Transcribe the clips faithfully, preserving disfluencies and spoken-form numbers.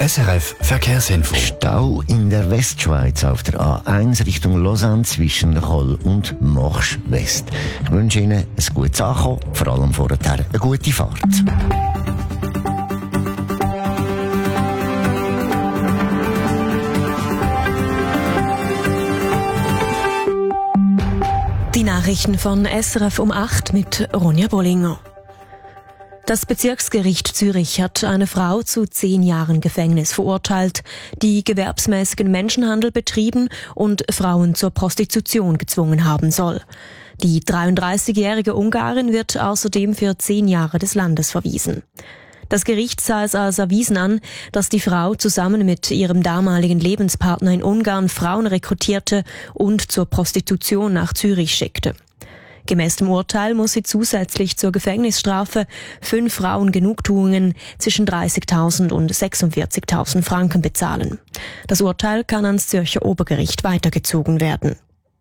S R F Verkehrsinfo. Stau in der Westschweiz auf der A eins Richtung Lausanne zwischen Roll und Morsch West. Ich wünsche Ihnen ein gutes Ankommen, vor allem vorher eine gute Fahrt. Die Nachrichten von S R F um acht mit Ronja Bollinger. Das Bezirksgericht Zürich hat eine Frau zu zehn Jahren Gefängnis verurteilt, die gewerbsmäßigen Menschenhandel betrieben und Frauen zur Prostitution gezwungen haben soll. Die dreiunddreißigjährige Ungarin wird außerdem für zehn Jahre des Landes verwiesen. Das Gericht sah es als erwiesen an, dass die Frau zusammen mit ihrem damaligen Lebenspartner in Ungarn Frauen rekrutierte und zur Prostitution nach Zürich schickte. Gemäß dem Urteil muss sie zusätzlich zur Gefängnisstrafe fünf Frauen Genugtuungen zwischen dreißigtausend und sechsundvierzigtausend Franken bezahlen. Das Urteil kann ans Zürcher Obergericht weitergezogen werden.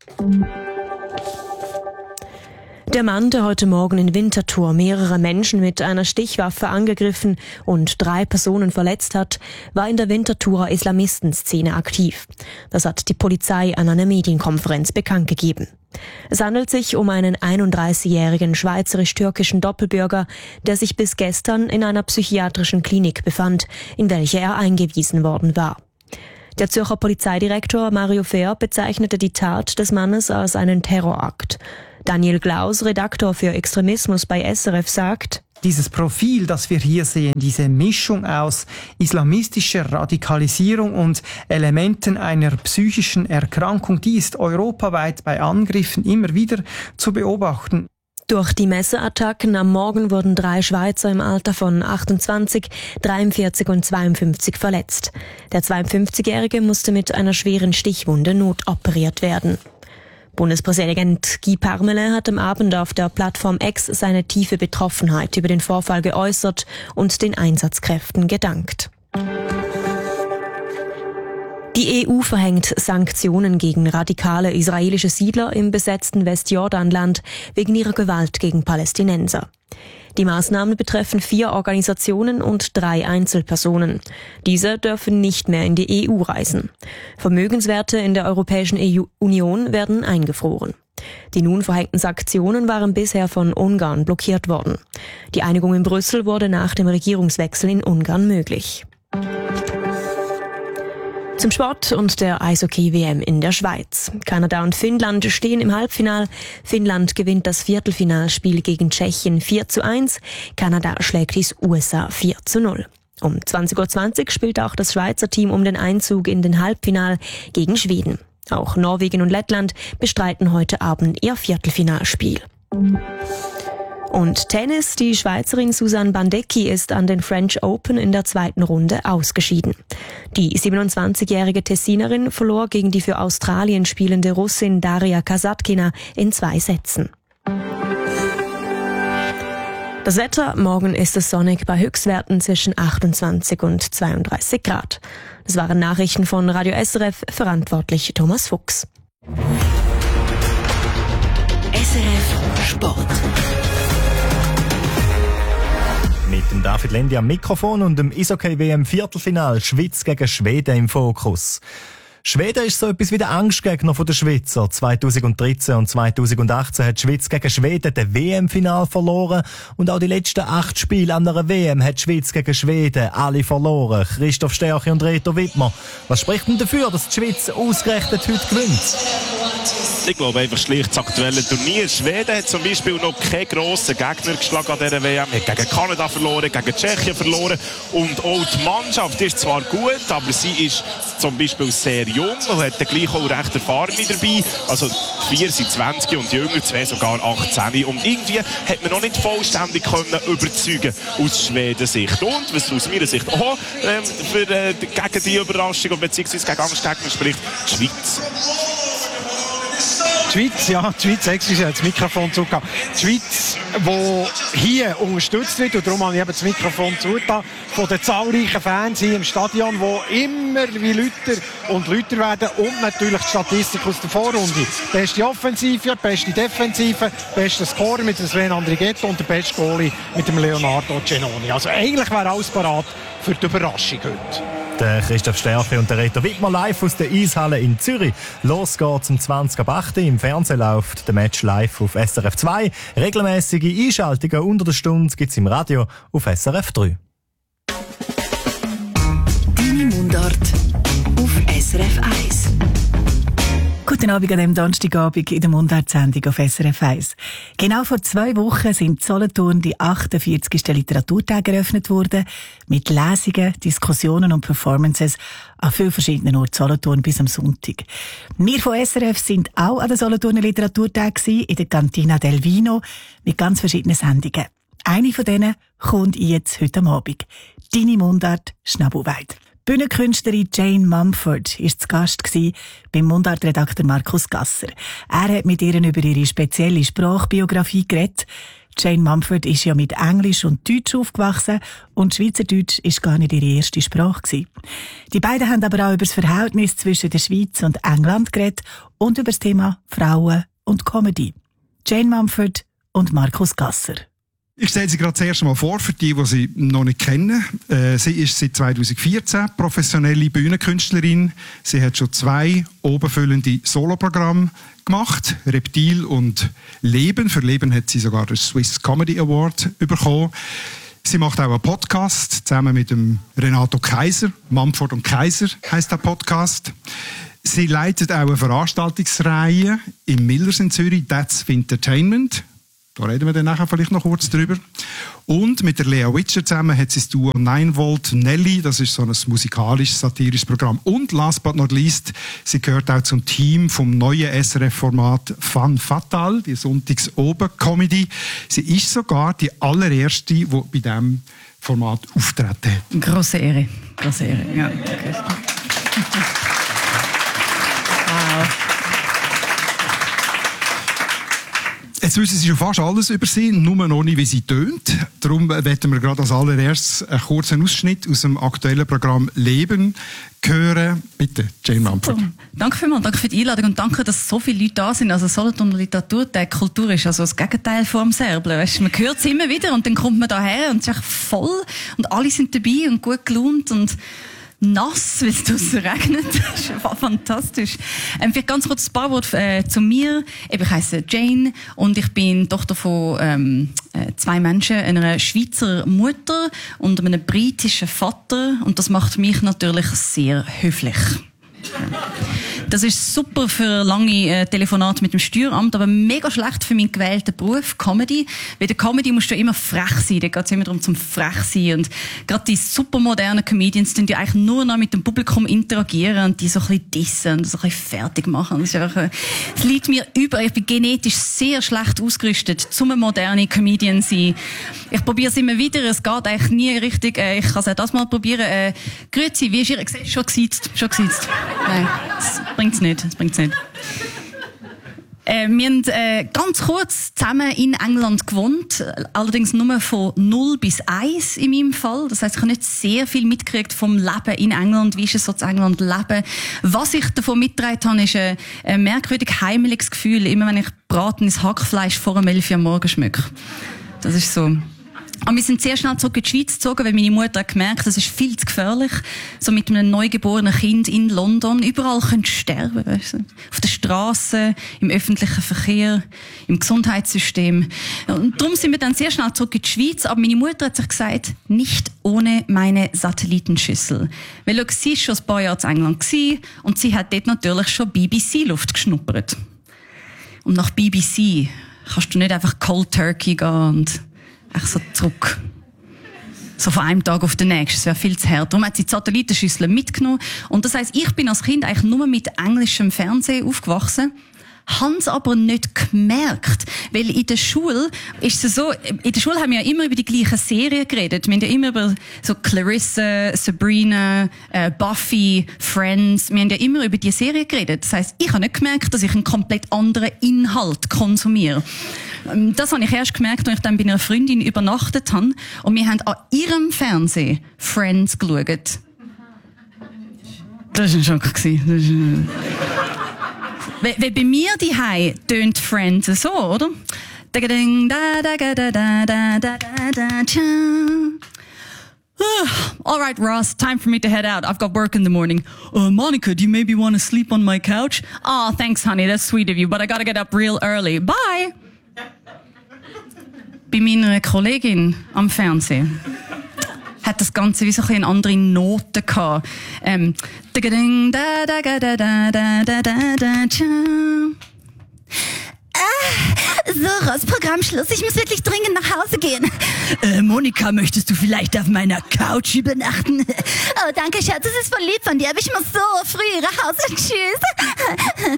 Der Mann, der heute Morgen in Winterthur mehrere Menschen mit einer Stichwaffe angegriffen und drei Personen verletzt hat, war in der Winterthurer Islamistenszene aktiv. Das hat die Polizei an einer Medienkonferenz bekannt gegeben. Es handelt sich um einen einunddreißigjährigen schweizerisch-türkischen Doppelbürger, der sich bis gestern in einer psychiatrischen Klinik befand, in welche er eingewiesen worden war. Der Zürcher Polizeidirektor Mario Fehr bezeichnete die Tat des Mannes als einen Terrorakt. Daniel Glaus, Redaktor für Extremismus bei S R F, sagt: Dieses Profil, das wir hier sehen, diese Mischung aus islamistischer Radikalisierung und Elementen einer psychischen Erkrankung, die ist europaweit bei Angriffen immer wieder zu beobachten. Durch die Messerattacken am Morgen wurden drei Schweizer im Alter von achtundzwanzig, dreiundvierzig und zweiundfünfzig verletzt. Der zweiundfünfzigjährige musste mit einer schweren Stichwunde notoperiert werden. Bundespräsident Guy Parmelin hat am Abend auf der Plattform X seine tiefe Betroffenheit über den Vorfall geäußert und den Einsatzkräften gedankt. Die E U verhängt Sanktionen gegen radikale israelische Siedler im besetzten Westjordanland wegen ihrer Gewalt gegen Palästinenser. Die Maßnahmen betreffen vier Organisationen und drei Einzelpersonen. Diese dürfen nicht mehr in die E U reisen. Vermögenswerte in der Europäischen Union werden eingefroren. Die nun verhängten Sanktionen waren bisher von Ungarn blockiert worden. Die Einigung in Brüssel wurde nach dem Regierungswechsel in Ungarn möglich. Zum Sport und der Eishockey-W M in der Schweiz. Kanada und Finnland stehen im Halbfinal. Finnland gewinnt das Viertelfinalspiel gegen Tschechien vier zu eins. Kanada schlägt die U S A vier zu null. Um zwanzig Uhr zwanzig spielt auch das Schweizer Team um den Einzug in den Halbfinal gegen Schweden. Auch Norwegen und Lettland bestreiten heute Abend ihr Viertelfinalspiel. Und Tennis, die Schweizerin Susanne Bandecki ist an den French Open in der zweiten Runde ausgeschieden. Die siebenundzwanzigjährige Tessinerin verlor gegen die für Australien spielende Russin Daria Kasatkina in zwei Sätzen. Das Wetter: Morgen ist es sonnig bei Höchstwerten zwischen achtundzwanzig und zweiunddreißig Grad. Das waren Nachrichten von Radio S R F, verantwortlich Thomas Fuchs. S R F Sport. Mit dem David Lendi am Mikrofon und dem Eishockey-W M-Viertelfinal Schweiz gegen Schweden im Fokus. Schweden ist so etwas wie der Angstgegner der Schweizer. zweitausenddreizehn und zweitausendachtzehn hat die Schweiz gegen Schweden das W M-Final verloren und auch die letzten acht Spiele an einer W M hat die Schweiz gegen Schweden alle verloren. Christoph Stärchi und Reto Wittmer. Was spricht denn dafür, dass die Schweiz ausgerechnet heute gewinnt? Ich glaube einfach schlicht das aktuelle Turnier. Schweden hat zum Beispiel noch keinen grossen Gegner geschlagen an dieser W M. Hat gegen Kanada verloren, gegen Tschechien verloren. Und auch die Mannschaft ist zwar gut, aber sie ist zum Beispiel sehr jung und hat dann gleich auch recht Erfahrene dabei. Also vier sind zwanzig und jünger, zwei sogar achtzehn. Und irgendwie hat man noch nicht vollständig können überzeugen aus Schweden-Sicht. Und was aus meiner Sicht auch ähm, für, äh, gegen die Überraschung bzw. gegen Angstgegner spricht, die Schweiz. Die Schweiz, ja, die Schweiz, extra hat das Mikrofon zugehört. Die Schweiz, die hier unterstützt wird, und darum habe ich eben das Mikrofon zugetan, von den zahlreichen Fans hier im Stadion, die immer wie lauter und lauter werden, und natürlich die Statistik aus der Vorrunde. Beste Offensive, beste Defensive, bester Scorer mit dem Sven Andrighetto und der beste Goalie mit dem Leonardo Genoni. Also eigentlich wäre alles parat für die Überraschung heute. Der Christoph Stärke und der Reto Wittmer live aus der Eishalle in Zürich. Los geht's um zwanzig ab acht. Im Fernsehen läuft der Match live auf S R F zwei. Regelmäßige Einschaltungen unter der Stunde gibt's im Radio auf S R F drei. Deine Mundart auf S R F eins. Guten Abend an diesem Donnerstagabend in der Mundart-Sendung auf S R F eins. Genau vor zwei Wochen sind in Solothurn die achtundvierzigsten Literaturtage eröffnet worden, mit Lesungen, Diskussionen und Performances an vielen verschiedenen Orten Solothurn bis am Sonntag. Wir von S R F sind auch an den Solothurner Literaturtagen in der Cantina del Vino mit ganz verschiedenen Sendungen. Eine von denen kommt jetzt heute Abend. Deine Mundart Schnabelweid. Bühnenkünstlerin Jane Mumford war zu Gast beim Mundart-Redakteur Markus Gasser. Er hat mit ihr über ihre spezielle Sprachbiografie geredet. Jane Mumford ist ja mit Englisch und Deutsch aufgewachsen und Schweizerdeutsch ist gar nicht ihre erste Sprache gewesen. Die beiden haben aber auch über das Verhältnis zwischen der Schweiz und England geredet und über das Thema Frauen und Comedy. Jane Mumford und Markus Gasser. Ich stelle sie gerade das erste Mal vor, für die, die sie noch nicht kennen. Äh, sie ist seit zweitausendvierzehn professionelle Bühnenkünstlerin. Sie hat schon zwei oberfüllende Soloprogramme gemacht. Reptil und Leben. Für Leben hat sie sogar den Swiss Comedy Award bekommen. Sie macht auch einen Podcast zusammen mit dem Renato Kaiser. Mumford und Kaiser heisst der Podcast. Sie leitet auch eine Veranstaltungsreihe im Millers in Zürich, That's Entertainment. Da reden wir dann nachher vielleicht noch kurz drüber. Und mit der Lea Witscher zusammen hat sie das Duo nine Volt Nelly. Das ist so ein musikalisches, satirisches Programm. Und last but not least, sie gehört auch zum Team vom neuen S R F-Format Fun Fatal, die Sonntags-Oben-Comedy. Sie ist sogar die allererste, die bei diesem Format auftreten hat. Grosse Ehre. Grosse Ehre, ja. Okay. Wow. Jetzt wissen Sie schon fast alles über sie, nur noch nicht, wie sie tönt. Darum werden wir gerade als allererstes einen kurzen Ausschnitt aus dem aktuellen Programm Leben hören. Bitte, Jane Mumford. So, danke vielmals, danke für die Einladung und danke, dass so viele Leute da sind. Also Solothurner Literaturtag, Kultur ist also das Gegenteil vom Serblen. Weißt, man hört es immer wieder und dann kommt man da her und es ist echt voll und alle sind dabei und gut gelaunt und nass, weil es draussen regnet. Das ist einfach fantastisch. Ähm, vielleicht ganz kurz ein paar Worte äh, zu mir. Eben, ich heisse Jane und ich bin Tochter von ähm, äh, zwei Menschen, einer Schweizer Mutter und einem britischen Vater. Und das macht mich natürlich sehr höflich. Das ist super für lange äh, Telefonate mit dem Steueramt, aber mega schlecht für meinen gewählten Beruf, Comedy. Weil der Comedy musst du immer frech sein, da geht es immer darum zum frech sein. Und gerade die supermodernen Comedians, die eigentlich nur noch mit dem Publikum interagieren und die so ein bisschen dissen und so ein bisschen fertig machen. Das ist einfach, äh, es liegt mir über, ich bin genetisch sehr schlecht ausgerüstet, zum modernen Comedian sein. Ich probiere es immer wieder, es geht eigentlich nie richtig, äh, ich kann es auch das mal probieren. Äh, Grüezi, wie ist ihr? Schon gesitzt, schon gesitzt. Nein, das bringt's nicht, das bringt's nicht. Äh, wir haben äh, ganz kurz zusammen in England gewohnt, allerdings nur von null bis eins in meinem Fall. Das heisst, ich habe nicht sehr viel mitgekriegt vom Leben in England. Wie ist es so zu England leben? Was ich davon mitgetragen habe, ist ein, ein merkwürdig heimeliges Gefühl, immer wenn ich bratenes Hackfleisch vor dem elf Uhr am Morgen schmecke. Das ist so. Aber wir sind sehr schnell zurück in die Schweiz gezogen, weil meine Mutter hat gemerkt, das ist viel zu gefährlich. So mit einem neugeborenen Kind in London. Überall könnt ihr sterben, weißt du? Auf der Straße, im öffentlichen Verkehr, im Gesundheitssystem. Und darum sind wir dann sehr schnell zurück in die Schweiz. Aber meine Mutter hat sich gesagt, nicht ohne meine Satellitenschüssel. Weil schau, sie war schon ein paar Jahre in England gewesen, und sie hat dort natürlich schon B B C-Luft geschnuppert. Und nach B B C kannst du nicht einfach Cold Turkey gehen und echt so zurück. So von einem Tag auf den nächsten. Das wäre viel zu hart. Darum hat sie die Satellitenschüssel mitgenommen. Und das heisst, ich bin als Kind eigentlich nur mit englischem Fernsehen aufgewachsen. Hab's aber nicht gemerkt. Weil in der Schule ist es so, in der Schule haben wir ja immer über die gleichen Serien geredet. Wir haben ja immer über so Clarissa, Sabrina, äh, Buffy, Friends. Wir haben ja immer über die Serien geredet. Das heisst, ich habe nicht gemerkt, dass ich einen komplett anderen Inhalt konsumiere. Das habe ich erst gemerkt, als ich dann bei einer Freundin übernachtet habe. Und wir haben an ihrem Fernsehen Friends geschaut. Das war ein Schock. Weil, weil bei mir die Hause tönt Friends so, oder? All right, Ross, time for me to head out. I've got work in the morning. Uh, Monica, do you maybe want to sleep on my couch? Oh, thanks, honey. That's sweet of you, but I gotta get up real early. Bye! Bei meiner Kollegin am Fernsehen hat das Ganze wie so ein andere Noten gehabt. Ähm, da da da da da da da da da So, Ross, Programmschluss. Ich muss wirklich dringend nach Hause gehen. Äh, Monika, möchtest du vielleicht auf meiner Couch übernachten? Oh, danke, Schatz. Das ist voll lieb von dir. Aber ich muss so früh nach Hause. Tschüss.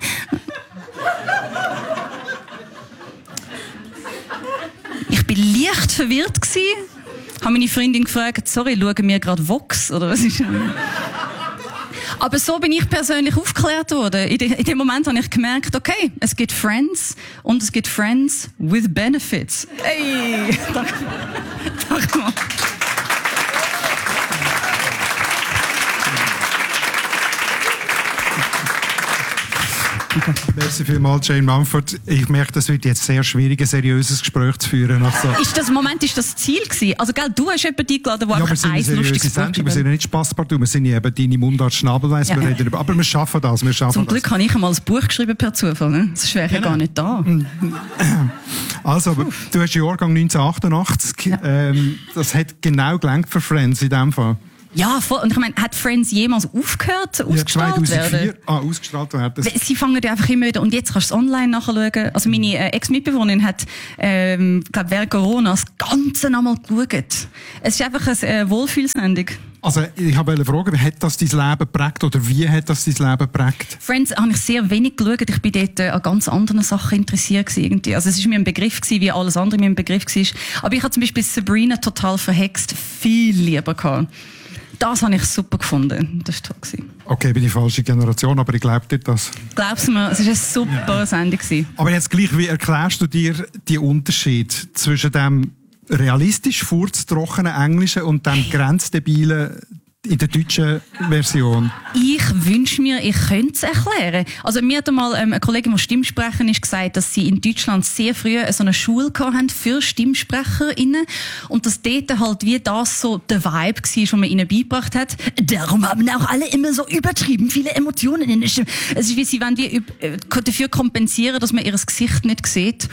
Ich bin leicht verwirrt gsi. Habe meine Freundin gefragt, sorry, schauen wir gerade Vox? Oder was ist das? Aber so bin ich persönlich aufgeklärt worden. In, de, in dem Moment habe ich gemerkt, okay, es gibt Friends und es gibt Friends with Benefits. Hey, danke. Danke mal. Merci vielmals, Jane Mumford. Ich merke, das wird jetzt sehr schwierig, ein seriöses Gespräch zu führen. Also. Ist das Moment ist das Ziel gewesen? Also, gell, du hast jemanden eingeladen, der ja, einfach eins lustiges Sendung. Wir sind ja nicht Spasspartout, wir sind ja eben deine Mundart-Schnabelweiss. Ja. Aber wir schaffen das, wir schaffen Zum Glück das. habe ich einmal ein Buch geschrieben per Zufall, ne? Das wäre ja gar nicht da. Also, aber du hast Jahrgang neunzehnhundertachtundachtzig. Ja. Ähm, das hat genau gelangt für Friends in dem Fall. Ja, voll. Und ich meine, hat Friends jemals aufgehört, ja, ausgestrahlt zweitausendvier werden? Ah, ausgestrahlt werden. Sie fangen ja einfach immer wieder, und jetzt kannst du es online nachschauen. Also meine äh, Ex-Mitbewohnerin hat, ähm, glaube während Corona das Ganze nochmal geschaut. Es ist einfach eine äh, Wohlfühlsendung. Also, ich wollte fragen, hat das dein Leben geprägt oder wie hat das dein Leben geprägt? Friends habe ich sehr wenig geschaut. Ich bin dort äh, an ganz anderen Sachen interessiert gewesen, irgendwie. Also, es war mir ein Begriff gewesen, wie alles andere mir ein Begriff war. Aber ich habe zum Beispiel Sabrina total verhext viel lieber gehabt. Das habe ich super gefunden. Das war toll. Okay, ich bin die falsche Generation, aber ich glaube dir das. Glaubst du mir, es war eine super ja. Sendung. Aber jetzt gleich, wie erklärst du dir den Unterschied zwischen dem realistisch furztrockenen Englischen und dem grenzdebilen in der deutschen Version? Ich wünsche mir, ich könnte es erklären. Also mir hat einmal ähm, eine Kollegin, die Stimmsprecherin ist, gesagt, dass sie in Deutschland sehr früh so eine Schule hatten für StimmsprecherInnen und dass dort halt wie das so der Vibe war, den man ihnen beigebracht hat. Darum haben auch alle immer so übertrieben viele Emotionen in der Stimme. Es ist wie, sie wollen wie dafür kompensieren, dass man ihr Gesicht nicht sieht.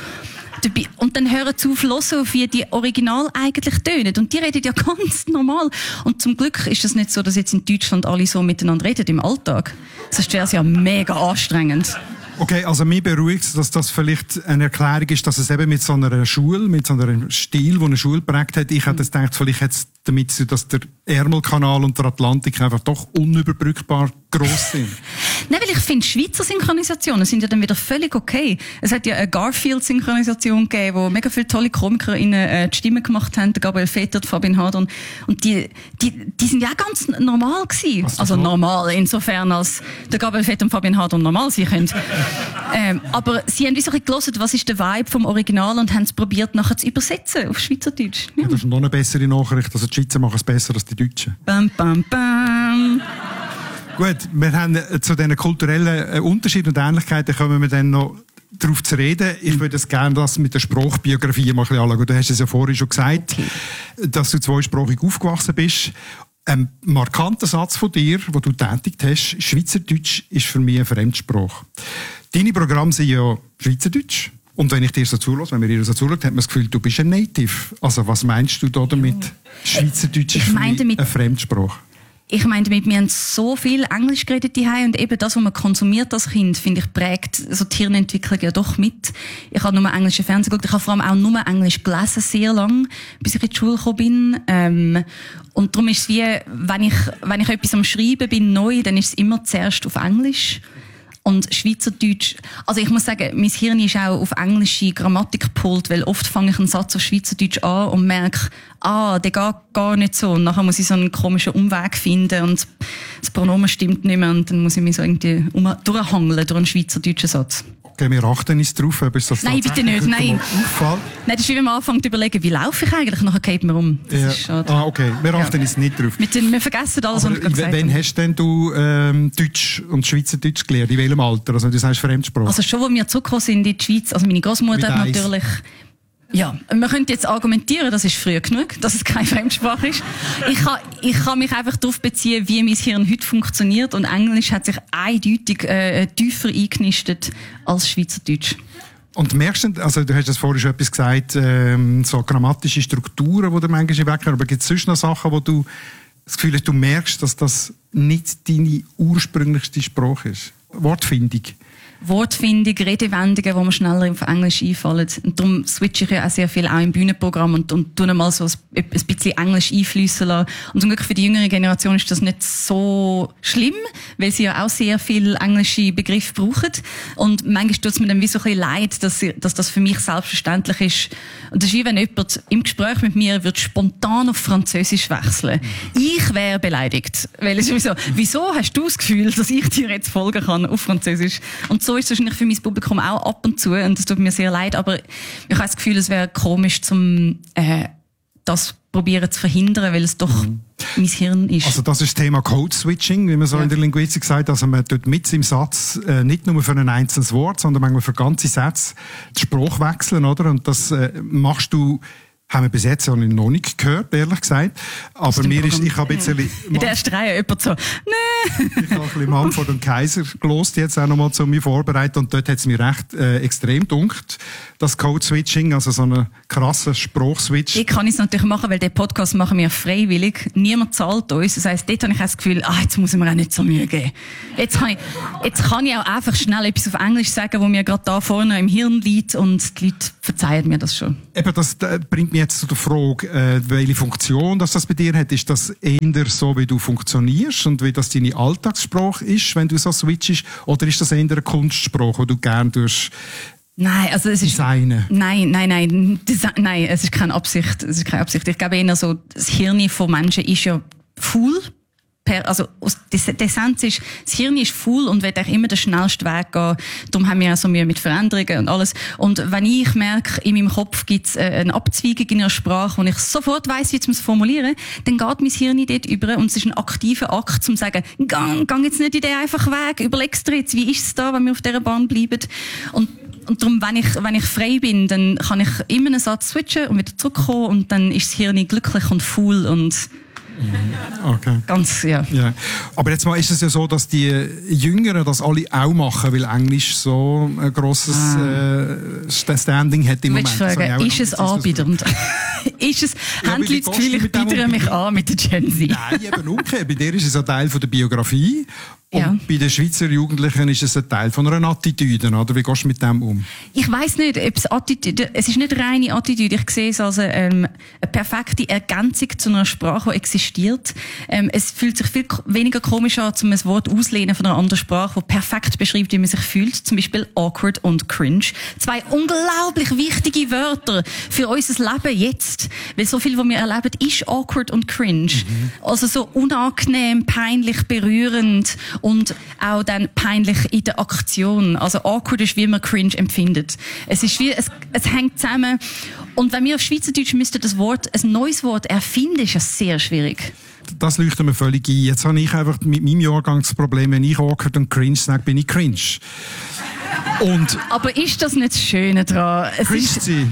Und dann hören zu hören, wie die Original eigentlich tönen. Und die reden ja ganz normal. Und zum Glück ist es nicht so, dass jetzt in Deutschland alle so miteinander reden im Alltag. Sonst wäre es ja mega anstrengend. Okay, also mich beruhigt es, dass das vielleicht eine Erklärung ist, dass es eben mit so einer Schule, mit so einem Stil, wo eine Schule geprägt hat, ich hätte gedacht, vielleicht hat es damit zu, dass der Ärmelkanal und der Atlantik einfach doch unüberbrückbar gross sind. Nein, weil ich finde, Schweizer Synchronisationen sind ja dann wieder völlig okay. Es hat ja eine Garfield-Synchronisation gegeben, wo mega viele tolle KomikerInnen äh, die Stimme gemacht haben, der Gabriel Vetter, Fabian Hadron. Und die, die, die sind ja ganz normal gewesen. Also so? Normal, insofern, als der Gabriel Vetter und Fabian Hadron normal sein können. ähm, aber sie haben wie so ein bisschen gehört, was ist der Vibe vom Original und haben es probiert, nachher zu übersetzen auf Schweizerdeutsch. Ja. Ja, das ist noch eine bessere Nachricht. Also die Schweizer machen es besser als die Deutschen. Bam, bam, bam. Gut, wir haben zu diesen kulturellen Unterschieden und Ähnlichkeiten kommen wir dann noch darauf zu reden. Ich würde es gerne das mit der Sprachbiografie mal ein bisschen anschauen. Du hast es ja vorhin schon gesagt, okay, dass du zweisprachig aufgewachsen bist. Ein markanter Satz von dir, den du tätigt hast, Schweizerdeutsch ist für mich eine Fremdsprache. Deine Programme sind ja Schweizerdeutsch. Und wenn ich dir so zulasse, wenn mir dir so zulässt, hat man das Gefühl, du bist ein Native. Also was meinst du da damit? Schweizerdeutsch ist für mich eine Fremdsprache. Ich meine damit, wir haben so viel Englisch geredet daheim und eben das, was man konsumiert als Kind, finde ich, prägt so die Hirnentwicklung ja doch mit. Ich habe nur englischen Fernsehen geguckt, ich habe vor allem auch nur Englisch gelesen, sehr lang, bis ich in die Schule gekommen bin. Ähm, und darum ist es wie, wenn ich, wenn ich etwas am Schreiben bin, neu, dann ist es immer zuerst auf Englisch. Und Schweizerdeutsch, also ich muss sagen, mein Hirn ist auch auf englische Grammatik gepolt, weil oft fange ich einen Satz auf Schweizerdeutsch an und merke, ah, der geht gar nicht so. Und nachher muss ich so einen komischen Umweg finden und das Pronomen stimmt nicht mehr und dann muss ich mich so irgendwie um, durchhangeln durch einen schweizerdeutschen Satz. Okay, wir achten uns drauf, ob es das Nein, bitte nicht, nein. Nein, das ist wie wenn man anfängt zu überlegen, wie laufe ich eigentlich, nachher geht man um. Das ja. ist schade. Ah, okay, wir achten ja. uns nicht drauf. Wir, wir vergessen alles, aber was ich gerade gesagt habe. Wann hast denn du ähm, Deutsch und Schweizerdeutsch gelernt? In welchem Alter? Also du sagst Fremdsprache. Also schon, als wir zurückgekommen sind in die Schweiz, also meine Großmutter hat natürlich Ja, man könnte jetzt argumentieren, das ist früh genug, dass es keine Fremdsprache ist. Ich kann, ich kann mich einfach darauf beziehen, wie mein Hirn heute funktioniert, und Englisch hat sich eindeutig äh, tiefer eingenistet als Schweizerdeutsch. Und merkst du, also du hast das vorhin schon etwas gesagt, ähm, so grammatische Strukturen, die du manchmal wegnehmen, aber gibt es sonst noch Sachen, wo du das Gefühl hast, du merkst, dass das nicht deine ursprünglichste Sprache ist? Wortfindung? Wortfindung, Redewendungen, die mir schneller auf Englisch einfallen. Und darum switche ich ja auch sehr viel auch im Bühnenprogramm und, und tue mal so ein, ein bisschen Englisch einfließen lassen. Und zum Glück für die jüngere Generation ist das nicht so schlimm, weil sie ja auch sehr viel englische Begriffe brauchen. Und manchmal tut es mir dann wie so ein bisschen leid, dass, dass das für mich selbstverständlich ist. Und das ist wie wenn jemand im Gespräch mit mir wird spontan auf Französisch wechseln. Ich wäre beleidigt. Weil es ist so, wieso hast du das Gefühl, dass ich dir jetzt folgen kann auf Französisch? Und so ist es wahrscheinlich für mein Publikum auch ab und zu, und das tut mir sehr leid, aber ich habe das Gefühl, es wäre komisch, zum äh, das probieren zu verhindern, weil es doch mhm. mein Hirn ist. Also das ist das Thema Code-Switching, wie man so ja. in der Linguistik sagt. Also man tut mit im Satz äh, nicht nur für ein einzelnes Wort, sondern manchmal für ganze Sätze den Spruch wechseln, oder? Und das äh, machst du, haben wir bis jetzt noch nicht gehört, ehrlich gesagt. Aber mir ist, ich habe ein bisschen... In der ersten Reihe jemand so, nee. Ich habe ein bisschen Manfred und Kaiser gelost, jetzt auch noch mal zu mir vorbereitet, und dort hat es mir recht äh, extrem gedunkt, das Code-Switching, also so einen krassen Spruchswitch. Ich kann es natürlich machen, weil den Podcast machen wir freiwillig. Niemand zahlt uns. Das heisst, dort habe ich das Gefühl, ah, jetzt muss ich mir auch nicht so Mühe geben. Jetzt kann ich, jetzt kann ich auch einfach schnell etwas auf Englisch sagen, wo mir gerade da vorne im Hirn liegt, und die Leute verzeihen mir das schon. Eben, das äh, bringt mich jetzt zu der Frage, äh, welche Funktion das, das bei dir hat. Ist das eher so, wie du funktionierst und wie das deine Alltagssprache ist, wenn du so switchst, oder ist das eher eine Kunstsprache, die du gerne durch Nein, also es ist Designen? Nein, nein, nein, Desi- nein, es ist keine Absicht. Es ist keine Absicht. Ich glaube eher so, das Hirn von Menschen ist ja faul. Per, also die Essenz ist, das Hirn ist faul und will eigentlich immer den schnellsten Weg gehen. Darum haben wir auch so Mühe mit Veränderungen und alles. Und wenn ich merke, in meinem Kopf gibt es eine Abzweigung in einer Sprache, wo ich sofort weiss, wie ich es formulieren muss, dann geht mein Hirn dort über, und es ist ein aktiver Akt, um zu sagen, gang, gang jetzt nicht in den einfachen Weg, überleg's dir jetzt, wie ist es da, wenn wir auf dieser Bahn bleiben. Und Und darum, wenn ich, wenn ich frei bin, dann kann ich immer einen Satz switchen und wieder zurückkommen, und dann ist das Hirn glücklich und faul und okay. ganz, ja. ja. Aber jetzt mal ist es ja so, dass die Jüngeren das alle auch machen, weil Englisch so ein grosses ah. äh, Standing hat im Moment. Fragen, also, ist es anbiedernd? Ist es, ja, haben die Leute das Gefühl, ich biedere mich an mit der Gen Z? Nein, eben umgekehrt. Bei dir ist es ein Teil von der Biografie. Und ja. bei den Schweizer Jugendlichen ist es ein Teil von einer Attitüde, oder? Wie gehst du mit dem um? Ich weiss nicht, ob es Attitüde, es ist nicht reine Attitüde. Ich sehe es als ähm, eine perfekte Ergänzung zu einer Sprache, die existiert. Ähm, es fühlt sich viel weniger komisch an, um ein Wort auszulehnen von einer anderen Sprache, die perfekt beschreibt, wie man sich fühlt. Zum Beispiel awkward und cringe. Zwei unglaublich wichtige Wörter für unser Leben jetzt. Weil so viel, was wir erleben, ist awkward und cringe. Mhm. Also so unangenehm, peinlich, berührend. Und auch dann peinlich in der Aktion. Also awkward ist, wie man cringe empfindet. Es ist wie, es, es hängt zusammen. Und wenn wir auf Schweizerdeutsch müssten das Wort, ein neues Wort erfinden, ist das sehr schwierig. Das leuchtet mir völlig ein. Jetzt habe ich einfach mit meinem Jahrgang das Problem, wenn ich awkward und cringe sage, bin ich cringe. Und aber ist das nicht das Schöne daran? Cringe sein.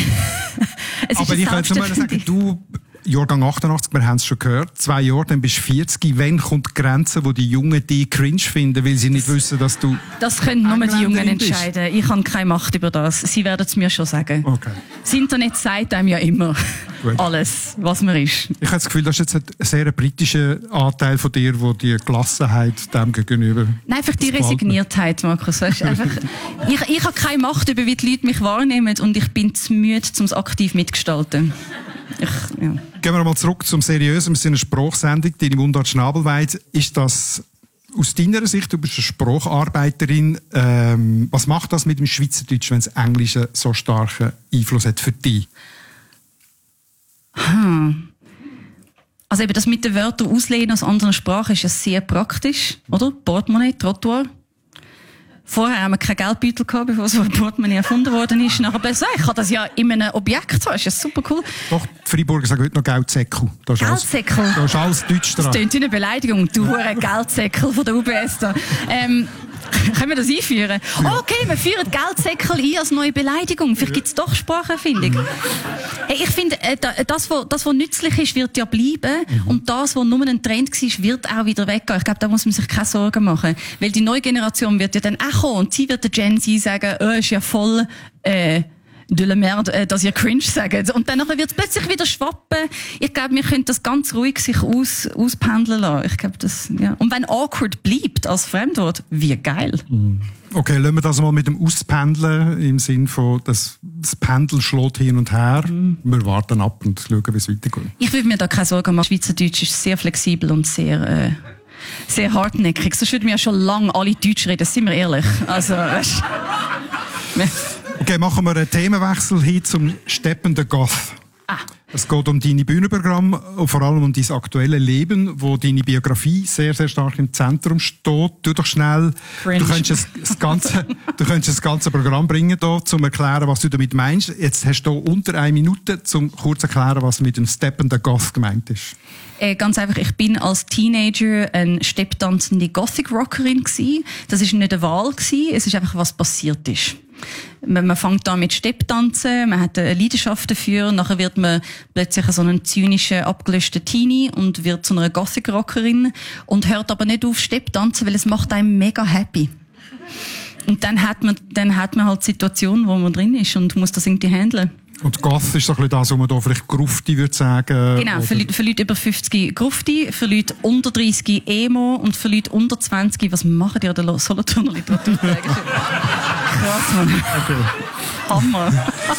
Aber ich könnte mal sagen, du, Jahrgang achtundachtzig, wir haben es schon gehört, zwei Jahre, dann bist du vierzig. Wann kommt die Grenze, wo die Jungen dich cringe finden, weil sie nicht wissen, dass du... Das können nur die Jungen entscheiden. Ich habe keine Macht über das. Sie werden es mir schon sagen. Okay. Das Internet sagt einem ja immer Gut. alles, was man ist. Ich habe das Gefühl, das ist jetzt ein sehr britischer Anteil von dir, wo die Gelassenheit dem gegenüber... Nein, einfach die Resigniertheit, Markus. Weißt, einfach, ich, ich habe keine Macht über, wie die Leute mich wahrnehmen, und ich bin zu müde, um es aktiv mitgestalten. Ich, ja. Gehen wir mal zurück zum Seriösen. Wir sind eine Sprachsendung, deine Mundart schnabelweit. Ist das aus deiner Sicht, du bist eine Spracharbeiterin, ähm, was macht das mit dem Schweizerdeutsch, wenn das Englische so starken Einfluss hat für dich? Hm. Also eben das mit den Wörtern auslehnen aus anderen Sprachen ist ja sehr praktisch, oder? Portemonnaie, Trottoir. Vorher haben wir keinen Geldbeutel gehabt, bevor so ein Portemonnaie erfunden worden ist. Nachher besser, ich kann das ja in einem Objekt haben, ist ja super cool. Doch, die Freiburger sagen heute noch Geldsäckel. Geldsäckel? Da ist alles Deutsch dran. Das klingt wie eine Beleidigung, du hure Geldsäckel von der U B S da. Ähm, Können wir das einführen? Ja. Okay, wir führen Geldsäckel ein als neue Beleidigung. Vielleicht gibt es doch Spracherfindung. Hey, ich finde, das, was, das, was nützlich ist, wird ja bleiben. Mhm. Und das, was nur ein Trend war, wird auch wieder weggehen. Ich glaube, da muss man sich keine Sorgen machen. Weil die neue Generation wird ja dann auch kommen. Und sie wird der Gen Z sagen, oh, ist ja voll, äh, de la merde, äh, dass ihr cringe sagt. Und dann wird es plötzlich wieder schwappen. Ich glaube, wir können das ganz ruhig sich aus, auspendeln lassen. Ich glaube, das, ja. Und wenn awkward bleibt als Fremdwort, wie geil. Okay, lassen wir das mal mit dem Auspendeln im Sinn von, das, das Pendel schlägt hin und her. Mm. Wir warten ab und schauen, wie es weitergeht. Ich würde mir da keine Sorgen machen. Schweizerdeutsch ist sehr flexibel und sehr, äh, sehr hartnäckig. Sonst würden wir ja schon lange alle Deutsch reden, sind wir ehrlich. Also, weißt, okay, machen wir einen Themenwechsel hin zum steppenden Goth. Ah. Es geht um deine Bühnenprogramme und vor allem um dein aktuelle Leben, wo deine Biografie sehr, sehr stark im Zentrum steht. Tu doch schnell, Cringe. du könntest das, das ganze, du könntest das ganze Programm bringen, da, um zu erklären, was du damit meinst. Jetzt hast du unter eine Minute, um kurz zu erklären, was mit dem steppenden Goth gemeint ist. Äh, ganz einfach, ich bin als Teenager eine stepptanzende Gothic-Rockerin gsi. Das war nicht eine Wahl gsi, es ist einfach, was passiert ist. Man fängt an mit Stepptanzen, man hat eine Leidenschaft dafür, nachher wird man plötzlich so einen zynischen, abgelöschten Teenie und wird zu einer Gothic-Rockerin und hört aber nicht auf Stepptanzen, weil es macht einem mega happy. Und dann hat man, dann hat man halt die Situation, wo man drin ist und muss das irgendwie handeln. Und Goth ist so ein bisschen das, was man da vielleicht Grufti würde sagen. Genau, für Leute, für Leute über fünfzig Grufti, für Leute unter dreißig Emo und für Leute unter zwanzig, was machen die an der Solothurner Literaturtage? Krass, Mann. Okay. Hammer.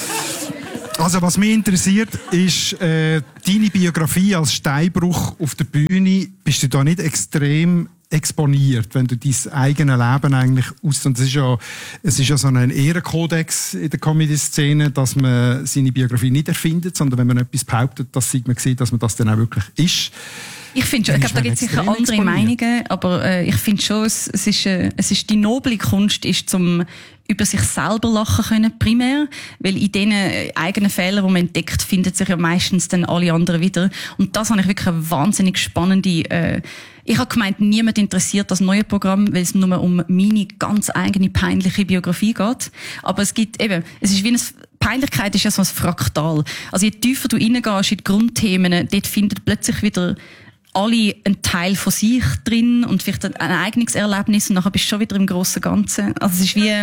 Also was mich interessiert, ist äh, deine Biografie als Steinbruch auf der Bühne. Bist du da nicht extrem exponiert, wenn du dein eigenes Leben eigentlich aus... Und es ist ja, es ist ja so ein Ehrenkodex in der Comedy-Szene, dass man seine Biografie nicht erfindet, sondern wenn man etwas behauptet, dass man sieht, dass man das dann auch wirklich ist. Ich finde schon, ich glaube, da gibt es sicher andere exponiert. Meinungen, aber äh, ich finde schon, es, es ist, äh, es ist die noble Kunst, ist zum über sich selber lachen können, primär, weil in diesen eigenen Fehlern, die man entdeckt, finden sich ja meistens dann alle anderen wieder. Und das habe ich wirklich eine wahnsinnig spannende, äh, ich habe gemeint, niemand interessiert das neue Programm, weil es nur um meine ganz eigene peinliche Biografie geht. Aber es gibt eben, es ist wie eine, Peinlichkeit ist ja so ein Fraktal. Also je tiefer du reingehst in die Grundthemen, dort findet plötzlich wieder alle einen Teil von sich drin und vielleicht ein eigenes Erlebnis und nachher bist du schon wieder im grossen Ganzen. Also es ist wie,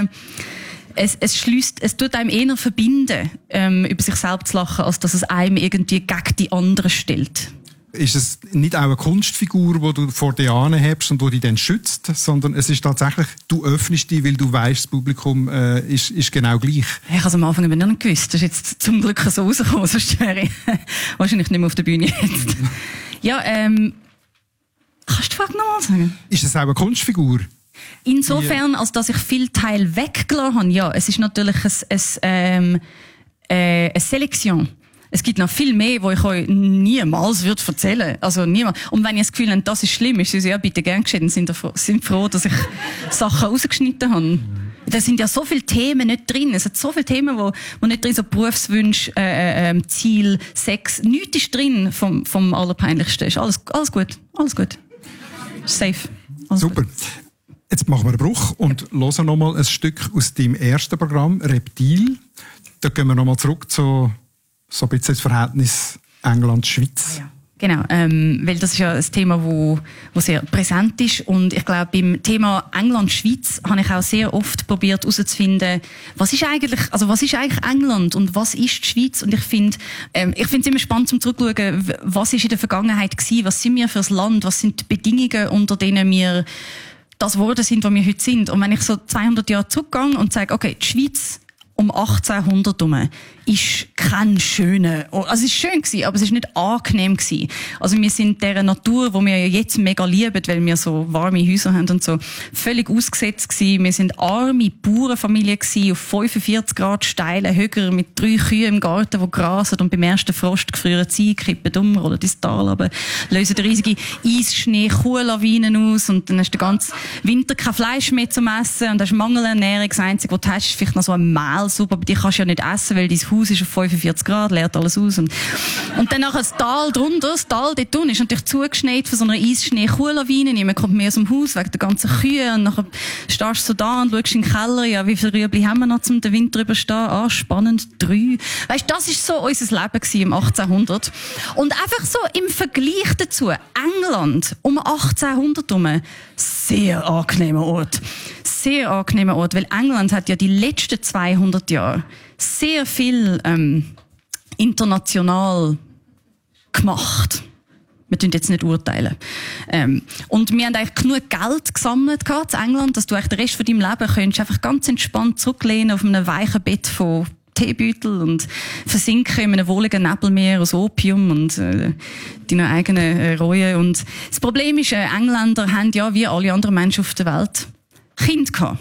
es, es schließt, es tut einem eher verbinden, ähm, über sich selbst zu lachen, als dass es einem irgendwie gegen die anderen stellt. Ist es nicht auch eine Kunstfigur, die du vor dir anhebst und die dich dann schützt, sondern es ist tatsächlich, du öffnest dich, weil du weißt, das Publikum äh, ist, ist genau gleich. Ich habe es am Anfang nicht gewusst. Das ist jetzt zum Glück so rausgekommen, sonst wäre ich wahrscheinlich nicht mehr auf der Bühne jetzt. Ja, ähm, kannst du die Frage nochmal sagen? Ist es auch eine Kunstfigur? Insofern, als dass ich viel Teil weggelassen habe, ja. Es ist natürlich ein, ein, ähm, äh, eine Selektion. Es gibt noch viel mehr, wo ich euch niemals würde erzählen. Also niemals. Und wenn ihr das Gefühl habt, das ist schlimm, ist es ja bitte gern geschehen. Sind froh, sind froh, dass ich Sachen rausgeschnitten habe. Da sind ja so viele Themen nicht drin. Es sind so viele Themen, wo, wo nicht drin sind. So Berufswünsche, äh, äh, Ziel, Sex. Nichts ist drin vom, vom Allerpeinlichsten. Ist alles, alles gut. Alles gut. Safe. Alles Super. Gut. Jetzt machen wir einen Bruch und hören noch mal ein Stück aus deinem ersten Programm, Reptil. Da gehen wir noch mal zurück zu so ein bisschen das Verhältnis England-Schweiz. Ja. Genau, ähm, weil das ist ja ein Thema, wo, wo sehr präsent ist. Und ich glaube, beim Thema England-Schweiz habe ich auch sehr oft probiert herauszufinden, was ist eigentlich, also was ist eigentlich England und was ist die Schweiz? Und ich finde, ähm, ich finde es immer spannend zum zurückschauen, was ist in der Vergangenheit gewesen, was sind wir für das Land, was sind die Bedingungen, unter denen wir das geworden sind, was wir heute sind. Und wenn ich so zweihundert Jahre zurückgehe und sage, okay, die Schweiz um achtzehnhundert herum ist kein schöner, also es ist schön gewesen, aber es ist nicht angenehm gewesen. Also wir sind dieser Natur, wo wir ja jetzt mega lieben, weil wir so warme Häuser haben und so, völlig ausgesetzt gewesen. Wir sind arme Bauernfamilie gewesen, auf fünfundvierzig Grad steile Höcker mit drei Kühen im Garten, die grasen und beim ersten Frost gefrieren sie, kippen um, rollen ins Tal runter, lösen riesige Eisschnee, Kuhlawinen aus und dann hast du den ganzen Winter kein Fleisch mehr zum Essen und hast Mangelernährung. Das Einzige, was du hast, ist vielleicht noch so ein Mehl super, aber die kannst du ja nicht essen, weil dein Haus ist auf fünfundvierzig Grad, leert alles aus. Und, und dann nachher das Tal drunter, das Tal dort unten ist natürlich zugeschneit von so einer Eisschnee-Kuhlawine. Niemand kommt mehr aus dem Haus wegen der ganzen Kühe. Und nachher stehst du so da und schaust in den Keller, ja, wie viele Rüebli haben wir noch zum den Winter überstehen? Ah, spannend, drei. Weißt, das ist so unser Leben gewesen im achtzehnhundert. Und einfach so im Vergleich dazu, England um achtzehnhundert herum, sehr angenehmer Ort. Sehr angenehmer Ort, weil England hat ja die letzten zweihundert Jahre sehr viel ähm, international gemacht. Wir tun jetzt nicht urteilen. Ähm, und wir haben eigentlich genug Geld gesammelt in England, dass du eigentlich den Rest von deinem Leben könntest einfach ganz entspannt zurücklehnen auf einem weichen Bett von Teebeutel und versinken in einem wohligen Nebelmeer aus Opium und äh, deiner eigenen äh, Reue. Und das Problem ist, äh, Engländer haben ja wie alle anderen Menschen auf der Welt Kinder gehabt.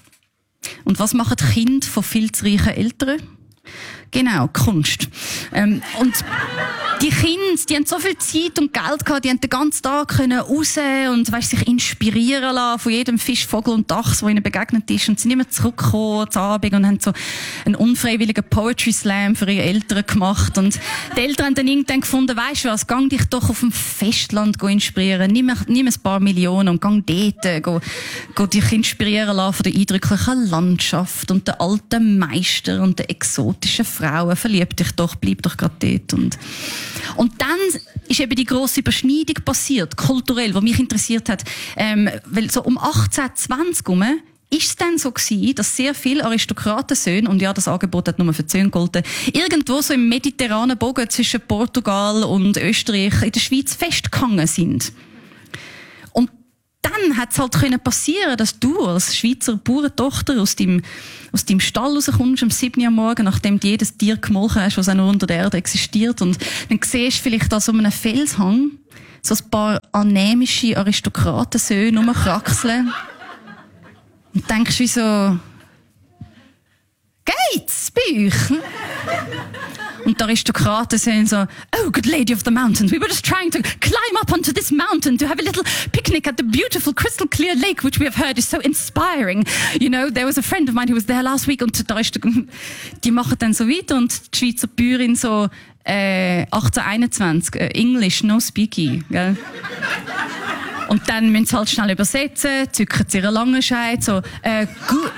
Und was machen Kinder von viel zu reichen Eltern? Genau, Kunst. Ähm, und die Kinder, die haben so viel Zeit und Geld gehabt, die haben den ganzen Tag können raus und, weißt, sich inspirieren lassen von jedem Fisch, Vogel und Dachs, der ihnen begegnet ist, und sind immer zurückgekommen zu Abend und haben so einen unfreiwilligen Poetry Slam für ihre Eltern gemacht. Und die Eltern haben dann irgendwann gefunden, weisst du was, gang dich doch auf dem Festland inspirieren, nimm, nimm ein paar Millionen und gang dort, go, go dich inspirieren lassen von der eindrücklichen Landschaft und der alten Meister und der exotischen Frauen, verlieb dich doch, bleib doch gerade dort. Und, und dann ist eben die grosse Überschneidung passiert, kulturell, die mich interessiert hat. Ähm, weil so um achtzehnhundertzwanzig herum ist es dann so gewesen, dass sehr viele Aristokratensöhne, und ja, das Angebot hat nur für Söhne gegolten, irgendwo so im mediterranen Bogen zwischen Portugal und Österreich in der Schweiz festgehangen sind. Und dann hat es halt können passieren, dass du als Schweizer Bauerntochter aus deinem, aus deinem Stall rauskommst am sieben Uhr am Morgen, nachdem du jedes Tier gemolken hast, was auch nur unter der Erde existiert, und dann siehst du vielleicht da so einem Felshang so ein paar anämische Aristokratensöhne rumkraxeln und denkst wie so, geht's bei euch? Und die Aristokraten sagen so, oh, good lady of the mountains, we were just trying to climb up onto this mountain to have a little picnic at the beautiful crystal clear lake, which we have heard is so inspiring. You know, there was a friend of mine who was there last week, und da ist der, die machen dann so weiter, und die Schweizer Bäuerin so, äh, achtzehnhunderteinundzwanzig, äh, English, no speaky, gell? Und dann müssen sie halt schnell übersetzen, zücken sie ihre Langenscheid, so, äh, gut.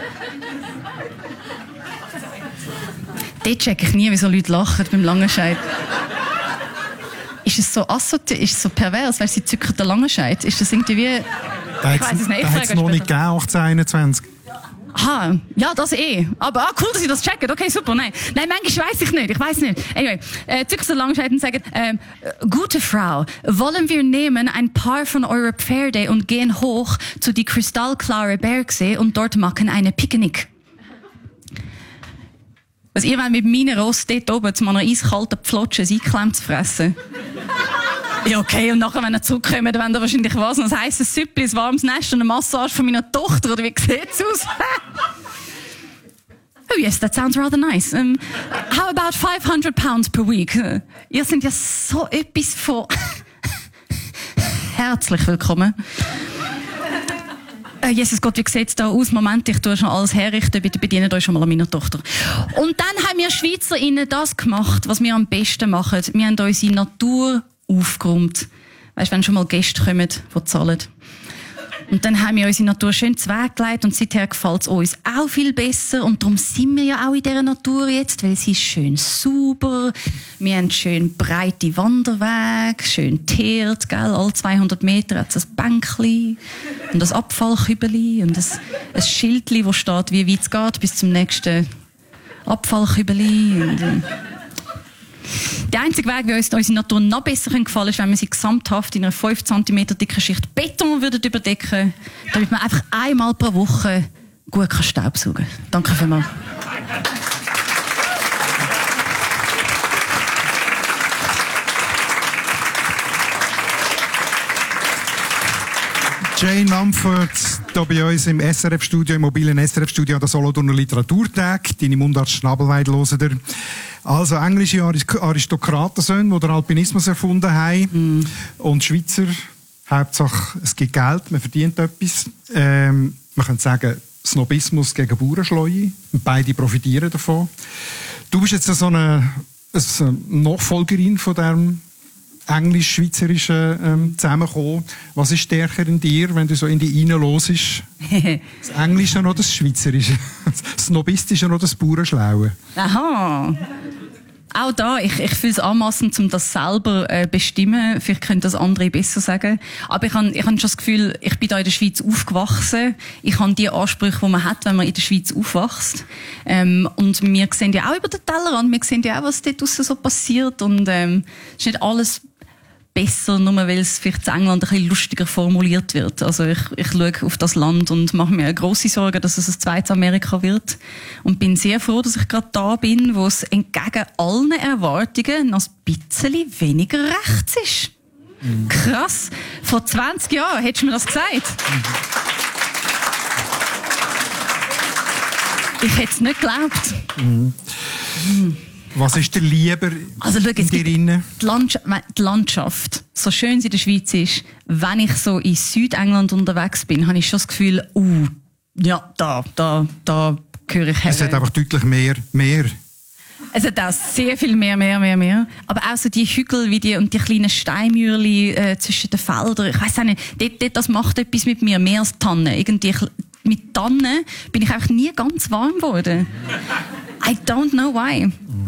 Dort check ich nie, wieso Leute lachen beim Langenscheid. Ist es so assozi- ist es so pervers, weil sie zücken den Langenscheid? Ist das irgendwie wie... Da hat es noch nicht gegeben, achtzehnhunderteinundzwanzig. Aha, ja, das eh. Aber ah, cool, dass Sie das checken. Okay, super. Nein, nein, manchmal weiss ich nicht. Ich weiss nicht. Anyway, äh, zücken den Langenscheid und sagen, ähm, gute Frau, wollen wir nehmen ein paar von eurer Pferde und gehen hoch zu die kristallklare Bergsee und dort machen eine Picknick. Also ihr wollt mit meinen Ross dort oben zu einer eiskalten Pflotsche ein Einklemm zu fressen. Ja, okay, und nachher, wenn ihr zurückkommt, dann wollt ihr wahrscheinlich was, ein heisses Süppli, ein warmes Nest und eine Massage von meiner Tochter, oder wie sieht's aus? Oh yes, that sounds rather nice. Um, how about five hundred pounds per week? Uh, ihr seid ja so etwas von... Herzlich willkommen. Uh, Jesus Gott, wie sieht's da aus? Moment, ich tue schon alles herrichten, bitte bedient euch schon mal an meiner Tochter. Und dann haben wir SchweizerInnen das gemacht, was wir am besten machen. Wir haben unsere Natur aufgeräumt. Weisst, wenn schon mal Gäste kommen, die zahlen. Und dann haben wir unsere Natur schön zuweggelegt, und seither gefällt es uns auch viel besser. Und darum sind wir ja auch in dieser Natur jetzt, weil sie ist schön sauber. Wir haben schön breite Wanderwege, schön teert, gell? Alle zweihundert Meter hat es ein Bänkchen und ein Abfallkübeli und ein, ein Schildchen, wo steht, wie weit es geht, bis zum nächsten Abfallkübeli. Und, äh, der einzige Weg, wie uns unsere Natur noch besser gefallen kann, ist, wenn wir sie gesamthaft in einer fünf Zentimeter dicken Schicht Beton würden überdecken, damit man einfach einmal pro Woche gut Staubsaugen kann. Danke vielmals. Jane Mumford, hier bei uns im S R F-Studio, im mobilen S R F-Studio an der Solothurner Literaturtag. Deine Mundart Schnabelweid hören dir. Also englische Aristokratensöhne, die den Alpinismus erfunden haben. Mm. Und Schweizer, Hauptsache es gibt Geld, man verdient etwas. Ähm, man könnte sagen, Snobismus gegen Bauernschleue. Beide profitieren davon. Du bist jetzt so eine, eine Nachfolgerin von diesem englisch-schweizerischen ähm, Zusammenkommen. Was ist stärker in dir, wenn du so in die Reine hörst? Das Englische oder das Schweizerische? Das Snobistische oder das Bauernschlaue? Aha. Auch da, ich, ich finde es anmassend, um das selber äh, bestimmen. Vielleicht können das andere besser sagen. Aber ich habe ich hab schon das Gefühl, ich bin da in der Schweiz aufgewachsen. Ich habe die Ansprüche, die man hat, wenn man in der Schweiz aufwächst. Ähm, und wir sehen ja auch über den Tellerrand, wir sehen ja auch, was dort draussen so passiert. Und ähm, es ist nicht alles besser, nur weil es vielleicht in England ein bisschen lustiger formuliert wird. Also ich, ich schaue auf das Land und mache mir grosse Sorgen, dass es ein zweites Amerika wird. Und bin sehr froh, dass ich gerade da bin, wo es entgegen allen Erwartungen noch ein bisschen weniger rechts ist. Mhm. Krass. Vor zwanzig Jahren hättest du mir das gesagt. Mhm. Ich hätte es nicht geglaubt. Mhm. Mhm. Was ist dir lieber also, schau, in dir drin? Die Landschaft, die Landschaft, so schön sie in der Schweiz ist, wenn ich so in Südengland unterwegs bin, habe ich schon das Gefühl, uh, ja, da, da, da gehöre ich her. Es hat einfach deutlich mehr, mehr. Es hat auch sehr viel mehr, mehr, mehr, mehr. Aber auch so die Hügel wie die, und die kleinen Steinmürli äh, zwischen den Feldern. Ich weiss auch nicht, dort, dort, das macht etwas mit mir, mehr als Tannen. Irgendwie, mit Tannen bin ich einfach nie ganz warm geworden. I don't know why.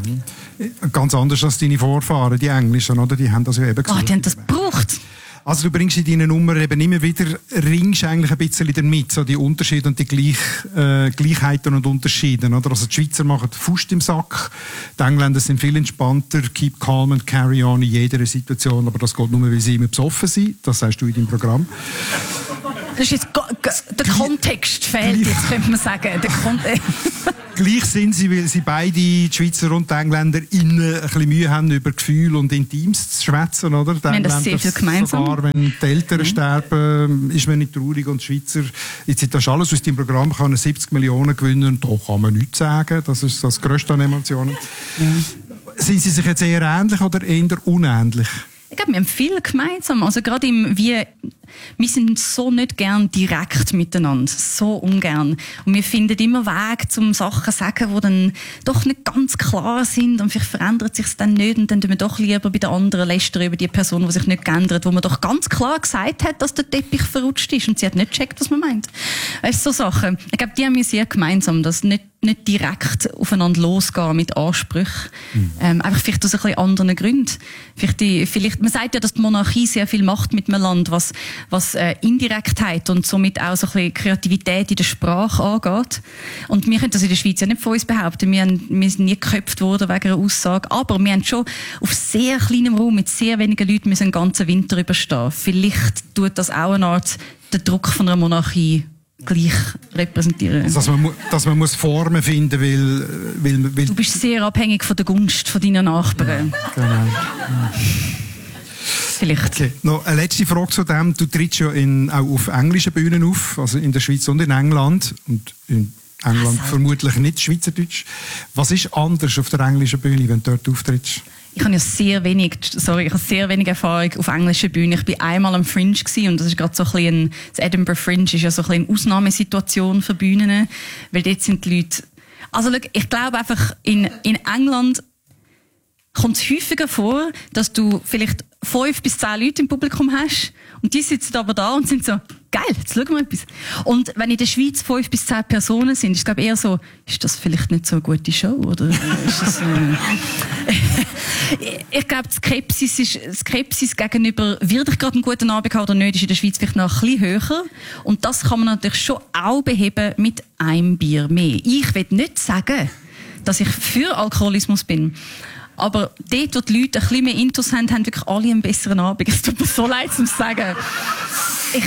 Mhm. Ganz anders als deine Vorfahren, die Englischen, oder? Die haben das ja eben gesagt. Oh, die haben das gebraucht. Also du bringst in deinen Nummern eben immer wieder, ringst eigentlich ein bisschen damit, so die Unterschiede und die Gleich, äh, Gleichheiten und Unterschiede, oder? Also die Schweizer machen Faust im Sack, die Engländer sind viel entspannter, keep calm and carry on in jeder Situation, aber das geht nur, weil sie immer besoffen sind, das sagst du in deinem Programm. Das ist jetzt, der Kontext fehlt jetzt, könnte man sagen. Der Kontext. Gleich sind sie, weil sie beide, die Schweizer und die Engländer, innen ein bisschen Mühe haben, über Gefühle und Intims zu schwätzen, oder? Die wir haben das sehr viel gemeinsam. Sogar wenn die Eltern mhm. sterben, ist man nicht traurig, und die Schweizer, jetzt ist das alles aus dem Programm, kann siebzig Millionen gewinnen, da kann man nichts sagen, das ist das Größte an Emotionen. Mhm. Sind sie sich jetzt eher ähnlich oder eher unähnlich? Ich glaube, wir haben viel gemeinsam. Also gerade im, wie, wir sind so nicht gern direkt miteinander. So ungern. Und wir finden immer Wege, um Sachen zu sagen, die dann doch nicht ganz klar sind. Und vielleicht verändert sich es dann nicht. Und dann tun wir doch lieber bei den anderen lästern über die Person, die sich nicht geändert, wo man doch ganz klar gesagt hat, dass der Teppich verrutscht ist. Und sie hat nicht gecheckt, was man meint. Weißt du, so Sachen. Ich glaube, die haben wir sehr gemeinsam. Das nicht nicht direkt aufeinander losgehen mit Ansprüchen. Mhm. Ähm, einfach vielleicht aus ein bisschen anderen Gründen. Vielleicht die, vielleicht, man sagt ja, dass die Monarchie sehr viel macht mit einem Land, was, was äh, Indirektheit und somit auch so ein bisschen Kreativität in der Sprache angeht. Und wir können das in der Schweiz ja nicht von uns behaupten. Wir, haben, wir sind nie geköpft worden wegen einer Aussage. Aber wir haben schon auf sehr kleinem Raum mit sehr wenigen Leuten müssen einen ganzen Winter überstehen. Vielleicht tut das auch eine Art den Druck von einer Monarchie gleich repräsentieren. Dass man, dass man muss Formen finden will, will, will... Du bist sehr abhängig von der Gunst von deinen Nachbarn. Ja, genau. Ja. Vielleicht. Okay. Noch eine letzte Frage zu dem. Du trittst ja in, auch auf englischen Bühnen auf, also in der Schweiz und in England. Und in England also. vermutlich nicht Schweizerdeutsch. Was ist anders auf der englischen Bühne, wenn du dort auftrittst? Ich habe ja sehr wenig, sorry, ich habe sehr wenig Erfahrung auf englischer Bühne. Ich bin einmal am Fringe gewesen, und das ist gerade so ein bisschen, das Edinburgh Fringe ist ja so ein bisschen eine Ausnahmesituation für Bühnen, weil dort sind die Leute, also ich glaube einfach, in, in England kommt es häufiger vor, dass du vielleicht fünf bis zehn Leute im Publikum hast und die sitzen aber da und sind so, geil, jetzt schauen wir etwas. Und wenn in der Schweiz fünf bis zehn Personen sind, ist es glaube eher so, ist das vielleicht nicht so eine gute Show, oder? Ist das, äh ich glaube, die Skepsis, ist, Skepsis gegenüber, wird ich gerade einen guten Abend haben oder nicht, ist in der Schweiz vielleicht noch ein bisschen höher. Und das kann man natürlich schon auch beheben mit einem Bier mehr. Ich will nicht sagen, dass ich für Alkoholismus bin. Aber dort, wo die Leute ein bisschen mehr Intus haben, haben wirklich alle einen besseren Abend. Es tut mir so leid, um zu sagen. Ich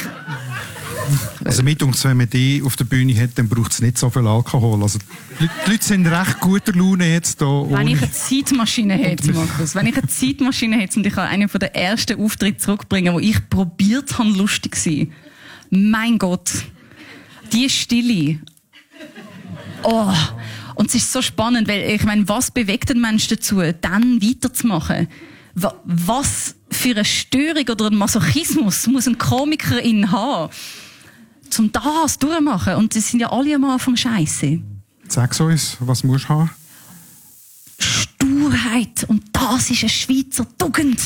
also mit uns, wenn man die auf der Bühne hat, dann braucht es nicht so viel Alkohol. Also die Leute sind recht guter Laune jetzt da. Wenn ich eine Zeitmaschine hätte, Markus, wenn ich eine Zeitmaschine hätte und ich kann einen von den ersten Auftritten zurückbringen, wo ich probiert habe, lustig zu sein. Mein Gott, die Stille. Oh. Und es ist so spannend, weil ich meine, was bewegt den Menschen dazu, dann weiterzumachen? Was für eine Störung oder ein Masochismus muss ein Komiker in haben, zum das durchmachen. Und das sind ja alle am Anfang scheiße. Sag uns, was musst du haben? Sturheit. Und das ist eine Schweizer Tugend.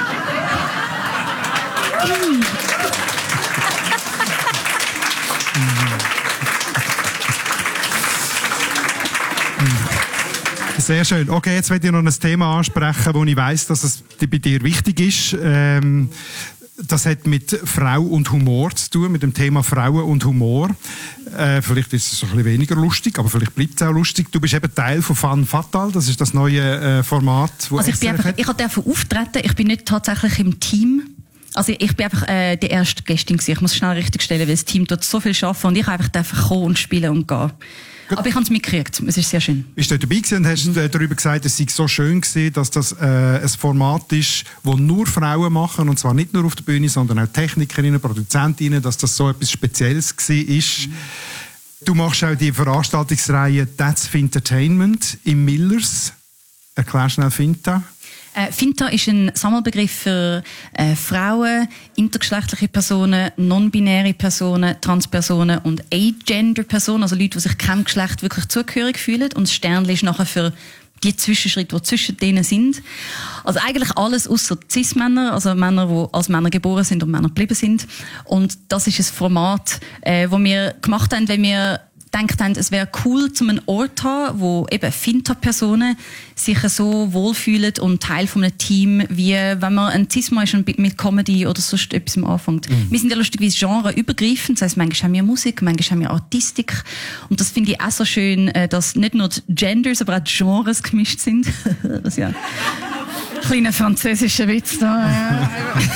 Sehr schön. Okay, jetzt werde ich noch ein Thema ansprechen, wo ich weiss, dass es bei dir wichtig ist. Ähm, das hat mit Frau und Humor zu tun, mit dem Thema Frauen und Humor. Äh, vielleicht ist es ein bisschen weniger lustig, aber vielleicht bleibt es auch lustig. Du bist eben Teil von Femme Fatale, das ist das neue äh, Format, wo also ich bin einfach, ich durfte auftreten, ich bin nicht tatsächlich im Team. Also ich bin einfach äh, die erste Gästin gewesen. Ich muss schnell richtigstellen, weil das Team dort so viel arbeiten und ich einfach einfach kommen und spielen und gehen. Aber ich habe es mitgekriegt. Es ist sehr schön. Bist du dabei gewesen und hast mhm. darüber gesagt, es sei so schön gewesen, dass das äh, ein Format ist, das nur Frauen machen, und zwar nicht nur auf der Bühne, sondern auch Technikerinnen, Produzentinnen, dass das so etwas Spezielles war. Mhm. Du machst auch die Veranstaltungsreihe That's Fintertainment im Millers. Erklär schnell Finta. Äh, Finta ist ein Sammelbegriff für äh, Frauen, intergeschlechtliche Personen, non-binäre Personen, Transpersonen und Agender-Personen, also Leute, die sich keinem Geschlecht wirklich zugehörig fühlen. Und das Sternchen ist nachher für die Zwischenschritte, die zwischen denen sind. Also eigentlich alles außer Cis-Männer, also Männer, die als Männer geboren sind und Männer geblieben sind. Und das ist ein Format, äh, das wir gemacht haben, wenn wir gedacht haben, es wäre cool, zum einen Ort zu haben, wo eben Finta-Personen sich so wohlfühlen und Teil von einem Team, wie wenn man ein Cis-Mann ist und mit Comedy oder sonst etwas anfängt. Mhm. Wir sind ja lustigerweise genreübergreifend, das heisst, manchmal haben wir Musik, manchmal haben wir Artistik, und das finde ich auch so schön, dass nicht nur die Genders, aber auch die Genres gemischt sind. Das ja kleiner französischer Witz da. Ja.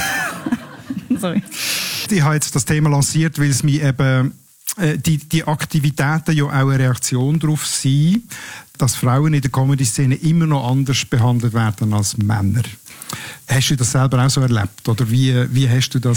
Sorry. Ich habe jetzt das Thema lanciert, weil es mich eben Die, die Aktivitäten ja auch eine Reaktion darauf sind, dass Frauen in der Comedy-Szene immer noch anders behandelt werden als Männer. Hast du das selber auch so erlebt? Oder wie, wie hast du das